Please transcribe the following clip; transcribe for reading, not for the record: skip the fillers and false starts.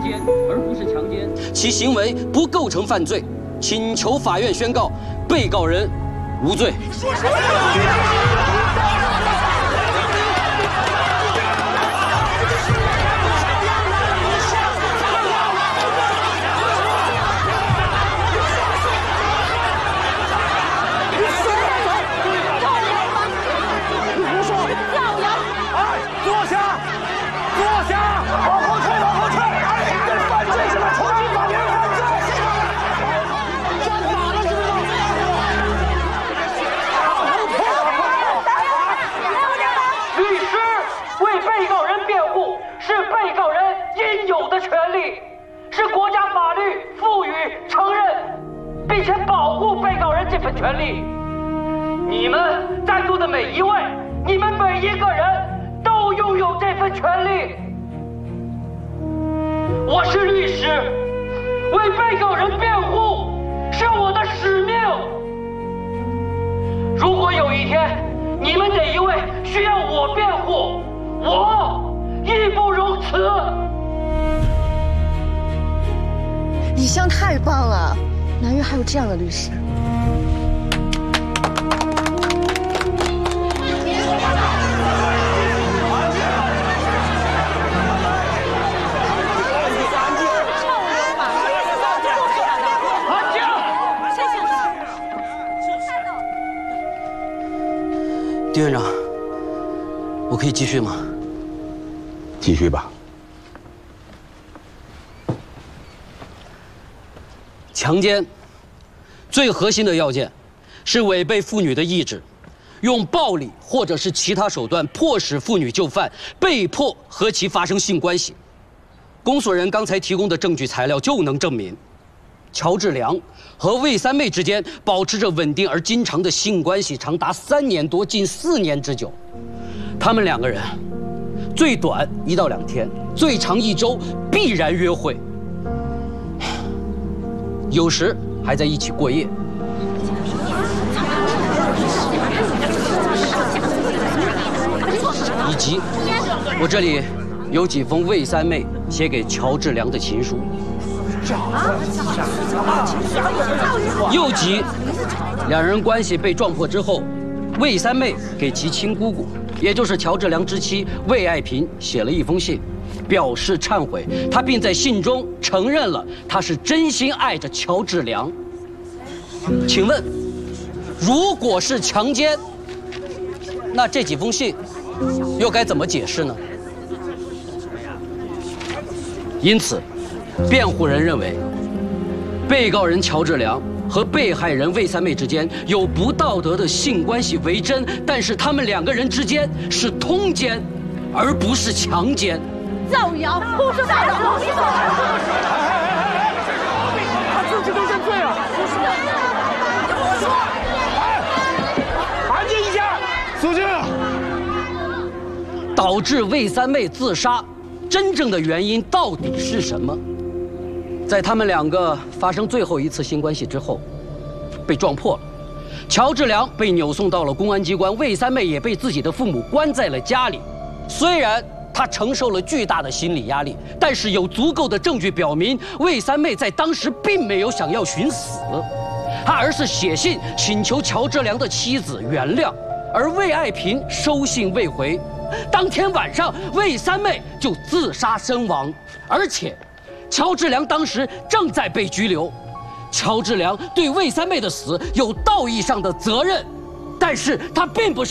奸，而不是强奸， 其行为不构成犯罪，请求法院宣告被告人无罪。 说什么？ 是国家法律赋予、承认，并且保护被告人这份权利。你们在座的每一位，你们每一个人都拥有这份权利。我是律师，为被告人辩护是我的使命。如果有一天你们哪一位需要我辩护，我义不容辞。 李湘太棒了，南岳还有这样的律师。 丁院长，我可以继续吗？ 继续吧。 强奸最核心的要件是违背妇女的意志，用暴力或者是其他手段迫使妇女就范，被迫和其发生性关系。公诉人刚才提供的证据材料就能证明，乔治良和魏三妹之间保持着稳定而经常的性关系，长达3年多，近4年之久。他们两个人最短1到2天，最长1周必然约会。有时还在一起过夜，以及我这里有几封魏三妹写给乔治良的情书。又及两人关系被撞破之后，魏三妹给其亲姑姑，也就是乔治良之妻魏爱萍写了一封信，表示忏悔。她并在信中承认了她是真心爱着乔治良。请问，如果是强奸，那这几封信又该怎么解释呢？因此，辩护人认为，被告人乔治良和被害人魏三妹之间有不道德的性关系为真，但是他们两个人之间是通奸，而不是强奸。 造谣，不是大的胡说！ 他自己都认罪了。安静一下，肃静。 导致魏三妹自杀，真正的原因到底是什么？在他们两个发生最后一次性关系之后，被撞破了。乔治良被扭送到了公安机关，魏三妹也被自己的父母关在了家里。虽然她承受了巨大的心理压力，但是有足够的证据表明，魏三妹在当时并没有想要寻死，她而是写信请求乔治良的妻子原谅，而魏爱萍收信未回。当天晚上，魏三妹就自杀身亡，而且乔治良当时正在被拘留。乔治良对魏三妹的死有道义上的责任，但是他并不是